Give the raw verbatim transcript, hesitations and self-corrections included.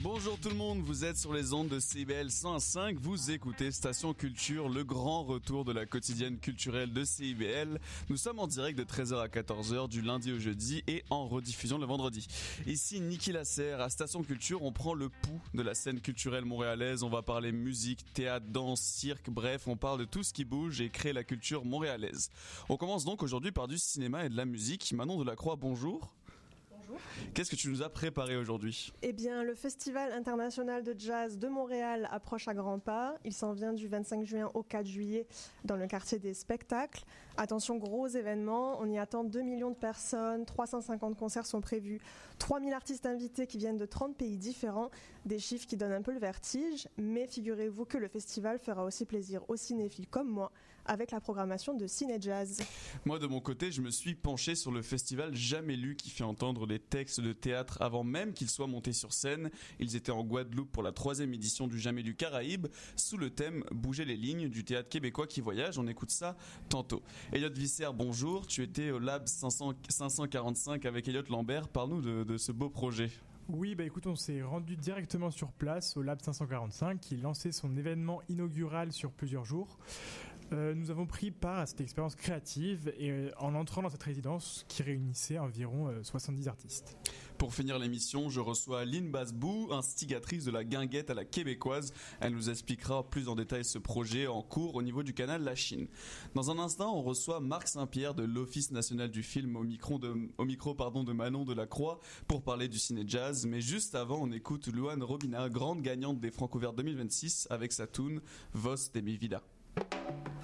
Bonjour tout le monde, vous êtes sur les ondes de C I B L cent un virgule cinq, vous écoutez Station Culture, le grand retour de la quotidienne culturelle de C I B L. Nous sommes en direct de treize heures à quatorze heures du lundi au jeudi et en rediffusion le vendredi. Ici Niki Lasserre, à Station Culture, on prend le pouls de la scène culturelle montréalaise, on va parler musique, théâtre, danse, cirque, bref, on parle de tout ce qui bouge et crée la culture montréalaise. On commence donc aujourd'hui par du cinéma et de la musique. Manon Delacroix, bonjour. Bonjour. Qu'est-ce que tu nous as préparé aujourd'hui ? Eh bien, le Festival international de jazz de Montréal approche à grands pas. Il s'en vient du vingt-cinq juin au quatre juillet dans le quartier des spectacles. Attention, gros événement, on y attend deux millions de personnes, trois cent cinquante concerts sont prévus, trois mille artistes invités qui viennent de trente pays différents, des chiffres qui donnent un peu le vertige, mais figurez-vous que le festival fera aussi plaisir aux cinéphiles comme moi avec la programmation de Ciné Jazz. Moi, de mon côté, je me suis penché sur le festival Jamais lu qui fait entendre des textes de théâtre avant même qu'ils soient montés sur scène. Ils étaient en Guadeloupe pour la troisième édition du Jamais lu Caraïbes sous le thème Bouger les lignes du théâtre québécois qui voyage. On écoute ça tantôt. Elliot Visser, bonjour. Tu étais au Lab cinq cent quarante-cinq avec Elliot Lambert. Parle-nous de, de ce beau projet. Oui, bah écoute, on s'est rendu directement sur place au Lab cinq cent quarante-cinq qui lançait son événement inaugural sur plusieurs jours. Euh, nous avons pris part à cette expérience créative et euh, en entrant dans cette résidence qui réunissait environ euh, soixante-dix artistes. Pour finir l'émission, je reçois Lynn Basbou, instigatrice de la guinguette à la québécoise. Elle nous expliquera plus en détail ce projet en cours au niveau du canal La Chine. Dans un instant, on reçoit Marc Saint-Pierre de l'Office national du film au micro de, au micro, pardon, de Manon Delacroix pour parler du ciné jazz. Mais juste avant, on écoute Luan Robina, grande gagnante des Francouverts deux mille vingt-six avec sa tune Vos de mi vida.